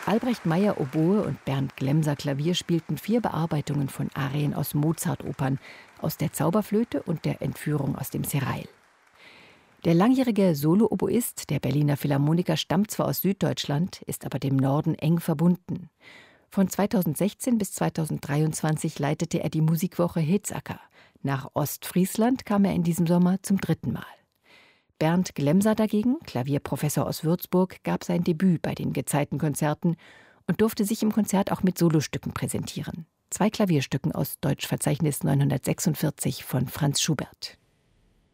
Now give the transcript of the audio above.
Albrecht Meyer Oboe und Bernd Glemser Klavier spielten 4 Bearbeitungen von Arien aus Mozart-Opern, aus der Zauberflöte und der Entführung aus dem Serail. Der langjährige Solo-Oboist der Berliner Philharmoniker stammt zwar aus Süddeutschland, ist aber dem Norden eng verbunden. Von 2016 bis 2023 leitete er die Musikwoche Hitzacker. Nach Ostfriesland kam er in diesem Sommer zum 3. Mal. Bernd Glemser dagegen, Klavierprofessor aus Würzburg, gab sein Debüt bei den Gezeitenkonzerten und durfte sich im Konzert auch mit Solostücken präsentieren. 2 Klavierstücken aus Deutschverzeichnis 946 von Franz Schubert.